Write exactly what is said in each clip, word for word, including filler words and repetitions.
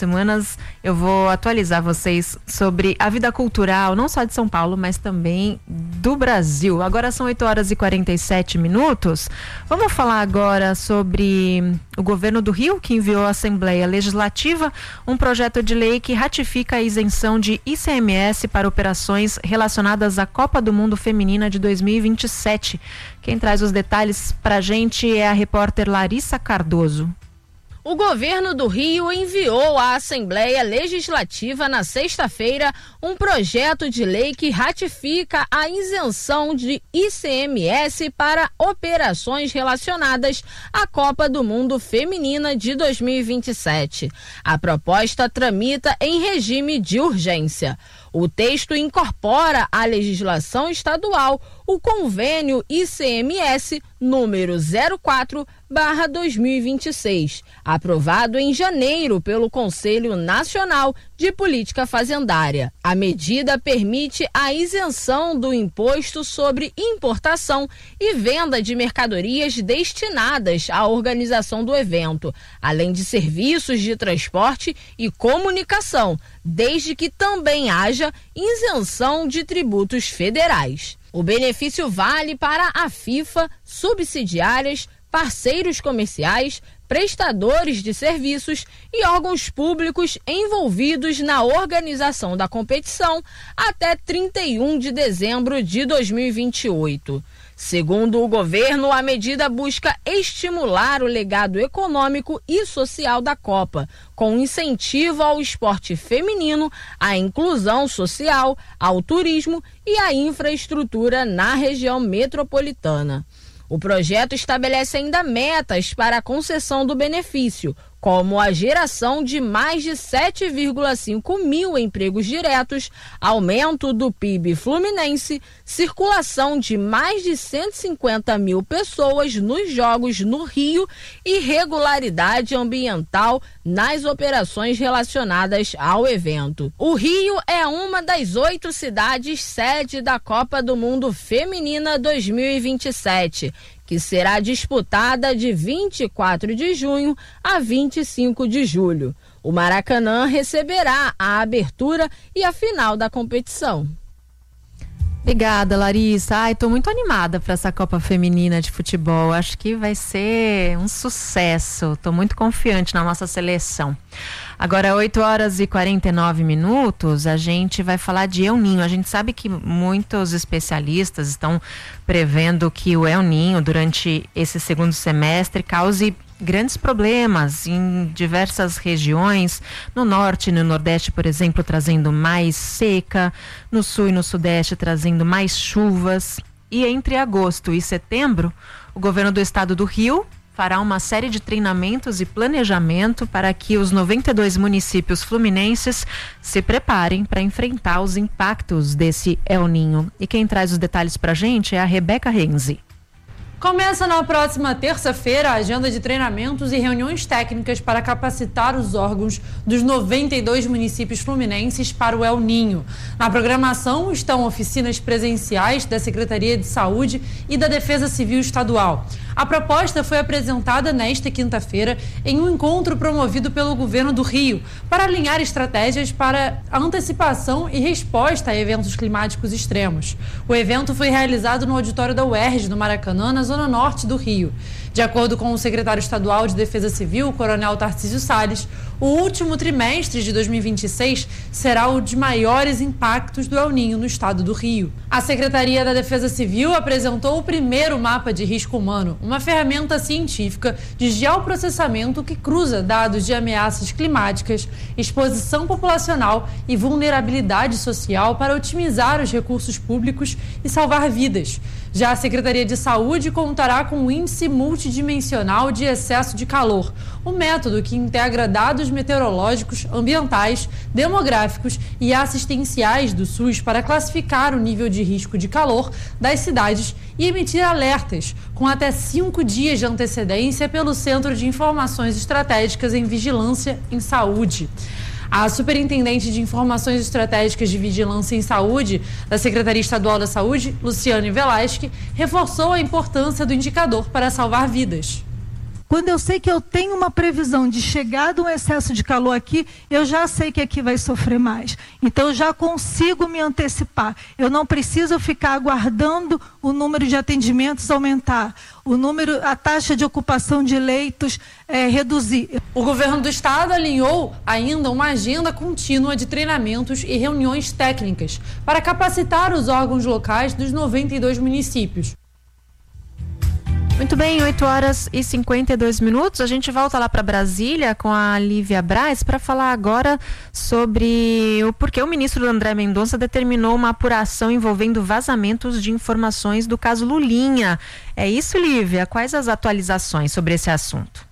semanas eu vou atualizar vocês sobre a vida cultural, não só de São Paulo, mas também do Brasil. Agora são oito horas e quarenta e sete minutos. Vamos falar agora sobre o governo do Rio, que enviou à Assembleia Legislativa um projeto de lei que ratifica a isenção de I C M S para operações relacionadas à Copa do Mundo Feminina de dois mil e vinte e sete. Quem traz os detalhes pra gente é a repórter Larissa Cardoso. O governo do Rio enviou à Assembleia Legislativa na sexta-feira um projeto de lei que ratifica a isenção de I C M S para operações relacionadas à Copa do Mundo Feminina de dois mil e vinte e sete. A proposta tramita em regime de urgência. O texto incorpora à legislação estadual o convênio I C M S número zero quatro barra dois mil e vinte e seis, aprovado em janeiro pelo Conselho Nacional de Política Fazendária. A medida permite a isenção do imposto sobre importação e venda de mercadorias destinadas à organização do evento, além de serviços de transporte e comunicação, desde que também haja isenção de tributos federais. O benefício vale para a FIFA, subsidiárias, parceiros comerciais, prestadores de serviços e órgãos públicos envolvidos na organização da competição até trinta e um de dezembro de dois mil e vinte e oito. Segundo o governo, a medida busca estimular o legado econômico e social da Copa, com incentivo ao esporte feminino, à inclusão social, ao turismo e à infraestrutura na região metropolitana. O projeto estabelece ainda metas para a concessão do benefício, como a geração de mais de sete vírgula cinco mil empregos diretos, aumento do P I B fluminense, circulação de mais de cento e cinquenta mil pessoas nos Jogos no Rio e regularidade ambiental nas operações relacionadas ao evento. O Rio é uma das oito cidades sede da Copa do Mundo Feminina dois mil e vinte e sete, que será disputada de vinte e quatro de junho a vinte e cinco de julho. O Maracanã receberá a abertura e a final da competição. Obrigada, Larissa. Ai, tô muito animada para essa Copa Feminina de Futebol. Acho que vai ser um sucesso. Tô muito confiante na nossa seleção. Agora, oito horas e quarenta e nove minutos, a gente vai falar de El Ninho. A gente sabe que muitos especialistas estão prevendo que o El Ninho, durante esse segundo semestre, cause grandes problemas em diversas regiões, no norte e no nordeste, por exemplo, trazendo mais seca, no sul e no sudeste trazendo mais chuvas. E entre agosto e setembro, o governo do estado do Rio fará uma série de treinamentos e planejamento para que os noventa e dois municípios fluminenses se preparem para enfrentar os impactos desse El Ninho. E quem traz os detalhes para a gente é a Rebeca Renzi. Começa na próxima terça-feira a agenda de treinamentos e reuniões técnicas para capacitar os órgãos dos noventa e dois municípios fluminenses para o El Ninho. Na programação estão oficinas presenciais da Secretaria de Saúde e da Defesa Civil Estadual. A proposta foi apresentada nesta quinta-feira em um encontro promovido pelo governo do Rio para alinhar estratégias para a antecipação e resposta a eventos climáticos extremos. O evento foi realizado no auditório da U E R J, no Maracanã, na zona norte do Rio. De acordo com o secretário estadual de Defesa Civil, o coronel Tarcísio Salles, o último trimestre de dois mil e vinte e seis será o de maiores impactos do El Ninho no estado do Rio. A Secretaria da Defesa Civil apresentou o primeiro mapa de risco humano, uma ferramenta científica de geoprocessamento que cruza dados de ameaças climáticas, exposição populacional e vulnerabilidade social para otimizar os recursos públicos e salvar vidas. Já a Secretaria de Saúde contará com o Índice Multidimensional de Excesso de Calor, um método que integra dados meteorológicos, ambientais, demográficos e assistenciais do SUS para classificar o nível de risco de calor das cidades e emitir alertas com até cinco dias de antecedência pelo Centro de Informações Estratégicas em Vigilância em Saúde. A superintendente de Informações Estratégicas de Vigilância em Saúde da Secretaria Estadual da Saúde, Luciane Velasque, reforçou a importância do indicador para salvar vidas. Quando eu sei que eu tenho uma previsão de chegada um excesso de calor aqui, eu já sei que aqui vai sofrer mais. Então eu já consigo me antecipar. Eu não preciso ficar aguardando o número de atendimentos aumentar, o número, a taxa de ocupação de leitos é, reduzir. O governo do estado alinhou ainda uma agenda contínua de treinamentos e reuniões técnicas para capacitar os órgãos locais dos noventa e dois municípios. Muito bem, oito horas e cinquenta e dois minutos. A gente volta lá para Brasília com a Lívia Braz para falar agora sobre o porquê o ministro André Mendonça determinou uma apuração envolvendo vazamentos de informações do caso Lulinha. É isso, Lívia? Quais as atualizações sobre esse assunto?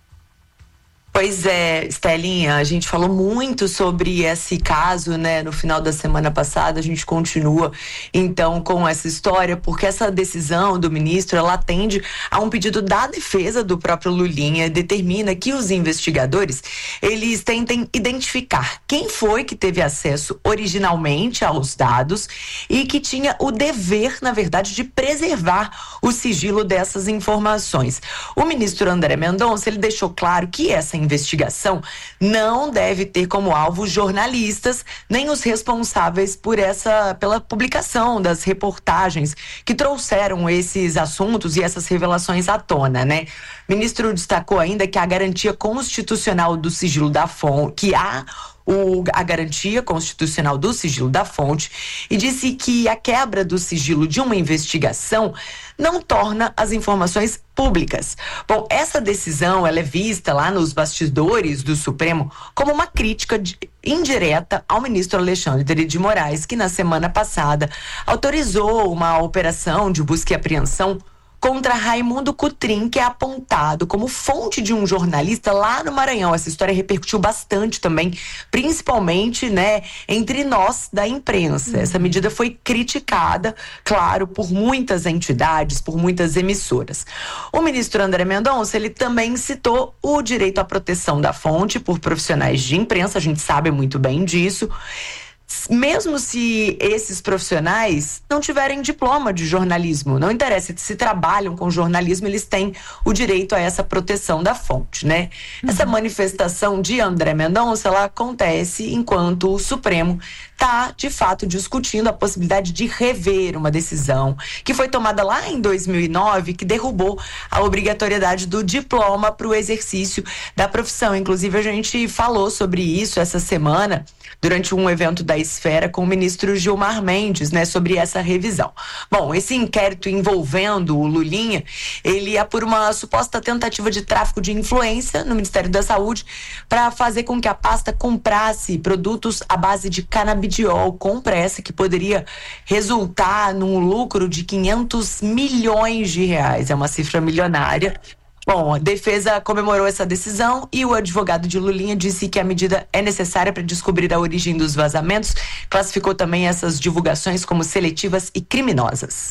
Pois é, Estelinha, a gente falou muito sobre esse caso, né? No final da semana passada, a gente continua então com essa história, porque essa decisão do ministro, ela atende a um pedido da defesa do próprio Lulinha, determina que os investigadores, eles tentem identificar quem foi que teve acesso originalmente aos dados e que tinha o dever, na verdade, de preservar o sigilo dessas informações. O ministro André Mendonça, ele deixou claro que essa investigação não deve ter como alvo jornalistas, nem os responsáveis por essa, pela publicação das reportagens que trouxeram esses assuntos e essas revelações à tona, né? O ministro destacou ainda que a garantia constitucional do sigilo da fonte, que há O, a garantia constitucional do sigilo da fonte, e disse que a quebra do sigilo de uma investigação não torna as informações públicas. Bom, essa decisão, ela é vista lá nos bastidores do Supremo como uma crítica de, indireta ao ministro Alexandre de Moraes, que na semana passada autorizou uma operação de busca e apreensão contra Raimundo Cotrim, que é apontado como fonte de um jornalista lá no Maranhão. Essa história repercutiu bastante também, principalmente, né, entre nós da imprensa. Essa medida foi criticada, claro, por muitas entidades, por muitas emissoras. O ministro André Mendonça, ele também citou o direito à proteção da fonte por profissionais de imprensa, a gente sabe muito bem disso. Mesmo se esses profissionais não tiverem diploma de jornalismo, não interessa, se trabalham com jornalismo, eles têm o direito a essa proteção da fonte, né? Uhum. Essa manifestação de André Mendonça, ela acontece enquanto o Supremo está, de fato, discutindo a possibilidade de rever uma decisão que foi tomada lá em dois mil e nove, que derrubou a obrigatoriedade do diploma para o exercício da profissão. Inclusive, a gente falou sobre isso essa semana, durante um evento da Esfera com o ministro Gilmar Mendes, né, sobre essa revisão. Bom, esse inquérito envolvendo o Lulinha, ele é por uma suposta tentativa de tráfico de influência no Ministério da Saúde para fazer com que a pasta comprasse produtos à base de canabidiol com pressa, que poderia resultar num lucro de quinhentos milhões de reais. É uma cifra milionária. Bom, a defesa comemorou essa decisão e o advogado de Lulinha disse que a medida é necessária para descobrir a origem dos vazamentos. Classificou também essas divulgações como seletivas e criminosas.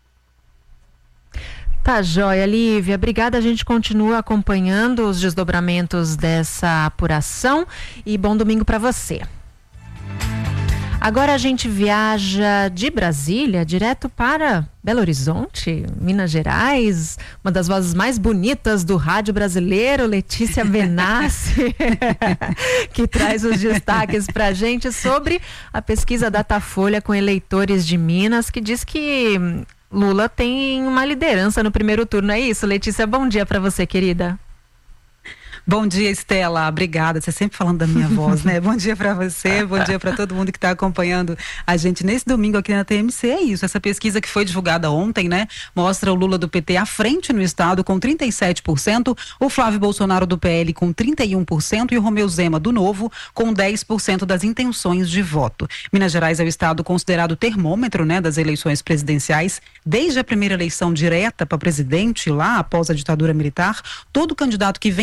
Tá joia, Lívia. Obrigada. A gente continua acompanhando os desdobramentos dessa apuração e bom domingo para você. Agora a gente viaja de Brasília direto para Belo Horizonte, Minas Gerais, uma das vozes mais bonitas do rádio brasileiro, Letícia Benassi, que traz os destaques para a gente sobre a pesquisa Datafolha com eleitores de Minas, que diz que Lula tem uma liderança no primeiro turno. É isso, Letícia? Bom dia para você, querida. Bom dia, Estela. Obrigada. Você sempre falando da minha voz, né? Bom dia para você, bom dia para todo mundo que está acompanhando a gente nesse domingo aqui na T M C. É isso, essa pesquisa que foi divulgada ontem, né? Mostra o Lula do P T à frente no estado com trinta e sete por cento, o Flávio Bolsonaro do P L com trinta e um por cento e o Romeu Zema do Novo com dez por cento das intenções de voto. Minas Gerais é o estado considerado termômetro, né, das eleições presidenciais. Desde a primeira eleição direta para presidente lá após a ditadura militar, todo candidato que venceu em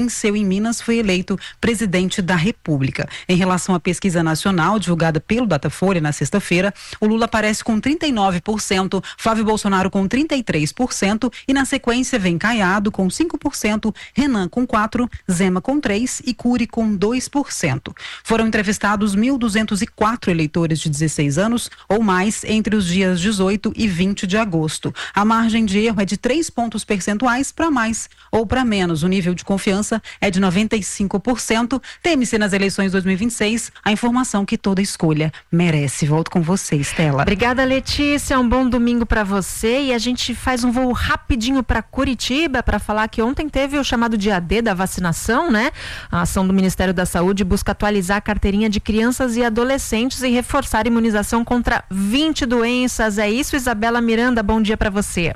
Minas foi eleito presidente da República. Em relação à pesquisa nacional divulgada pelo Datafolha na sexta-feira, o Lula aparece com trinta e nove por cento, Flávio Bolsonaro com trinta e três por cento e na sequência vem Caiado com cinco por cento, Renan com quatro por cento, Zema com três por cento e Cury com dois por cento. Foram entrevistados mil duzentos e quatro eleitores de dezesseis anos ou mais entre os dias dezoito e vinte de agosto. A margem de erro é de três pontos percentuais para mais ou para menos. O nível de confiança é de noventa e cinco por cento. T M C nas eleições dois mil e vinte e seis, a informação que toda escolha merece. Volto com você, Estela. Obrigada, Letícia. Um bom domingo para você. E a gente faz um voo rapidinho para Curitiba para falar que ontem teve o chamado dia D da vacinação, né? A ação do Ministério da Saúde busca atualizar a carteirinha de crianças e adolescentes e reforçar a imunização contra vinte doenças. É isso, Isabela Miranda. Bom dia para você.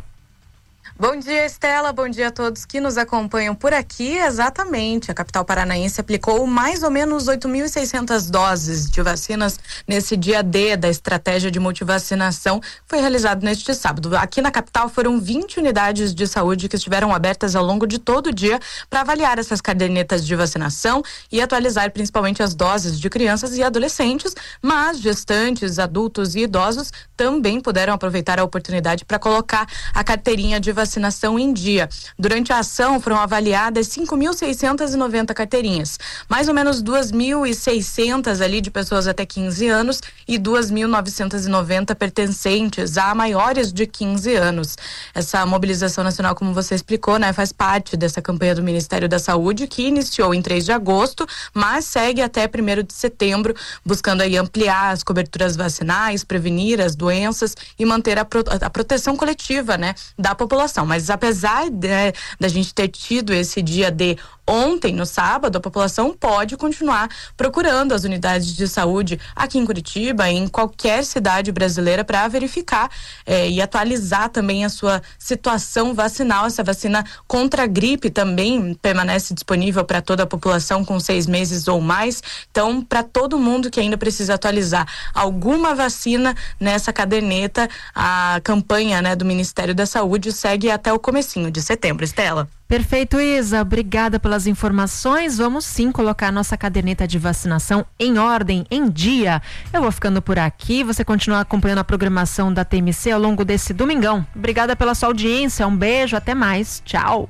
Bom dia, Estela. Bom dia a todos que nos acompanham por aqui. Exatamente, a capital paranaense aplicou mais ou menos oito mil e seiscentas doses de vacinas nesse dia D da estratégia de multivacinação que foi realizado neste sábado. Aqui na capital foram vinte unidades de saúde que estiveram abertas ao longo de todo o dia para avaliar essas cadernetas de vacinação e atualizar principalmente as doses de crianças e adolescentes, mas gestantes, adultos e idosos também puderam aproveitar a oportunidade para colocar a carteirinha de vacinação vacinação em dia. Durante a ação foram avaliadas cinco mil seiscentas e noventa carteirinhas, mais ou menos duas mil e seiscentas ali de pessoas até quinze anos e duas mil novecentas e noventa pertencentes a maiores de quinze anos. Essa mobilização nacional, como você explicou, né, faz parte dessa campanha do Ministério da Saúde que iniciou em três de agosto, mas segue até primeiro de setembro, buscando aí ampliar as coberturas vacinais, prevenir as doenças e manter a, pro, a proteção coletiva, né, da população. Mas apesar da gente ter tido esse dia D ontem, no sábado, a população pode continuar procurando as unidades de saúde aqui em Curitiba, em qualquer cidade brasileira, para verificar eh, e atualizar também a sua situação vacinal. Essa vacina contra a gripe também permanece disponível para toda a população com seis meses ou mais. Então, para todo mundo que ainda precisa atualizar alguma vacina nessa caderneta, a campanha, né, do Ministério da Saúde segue até o comecinho de setembro. Estela. Perfeito, Isa. Obrigada pelas informações. Vamos sim colocar a nossa caderneta de vacinação em ordem, em dia. Eu vou ficando por aqui. Você continua acompanhando a programação da T M C ao longo desse domingão. Obrigada pela sua audiência. Um beijo, até mais. Tchau.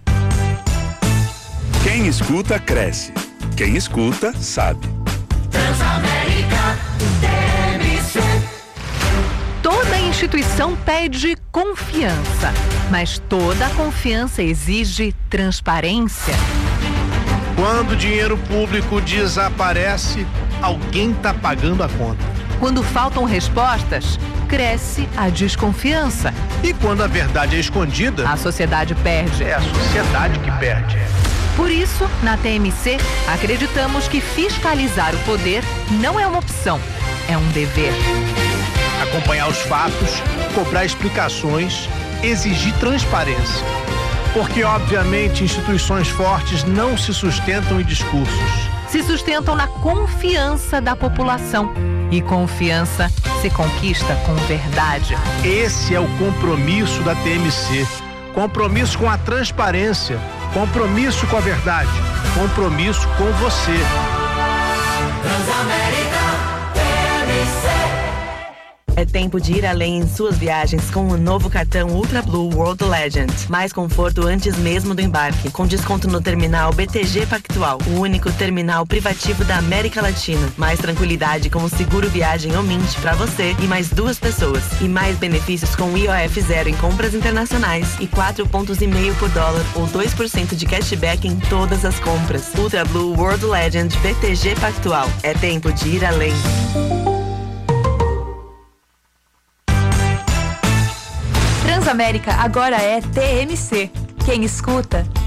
Quem escuta, cresce. Quem escuta, sabe. Transamérica, T M C. Toda instituição pede confiança, mas toda confiança exige transparência. Quando o dinheiro público desaparece, alguém está pagando a conta. Quando faltam respostas, cresce a desconfiança. E quando a verdade é escondida, a sociedade perde. É a sociedade que perde. Por isso, na T M C, acreditamos que fiscalizar o poder não é uma opção, é um dever. Acompanhar os fatos, cobrar explicações, exigir transparência. Porque, obviamente, instituições fortes não se sustentam em discursos. Se sustentam na confiança da população. E confiança se conquista com verdade. Esse é o compromisso da T M C. Compromisso com a transparência. Compromisso com a verdade. Compromisso com você. Transamérica, T M C. É tempo de ir além em suas viagens com o novo cartão Ultra Blue World Legend. Mais conforto antes mesmo do embarque, com desconto no terminal B T G Pactual, o único terminal privativo da América Latina. Mais tranquilidade com o seguro viagem Omint para você e mais duas pessoas. E mais benefícios com I O F zero em compras internacionais e quatro pontos e meio por dólar ou dois por cento de cashback em todas as compras. Ultra Blue World Legend B T G Pactual. É tempo de ir além. Transamérica agora é T M C. Quem escuta,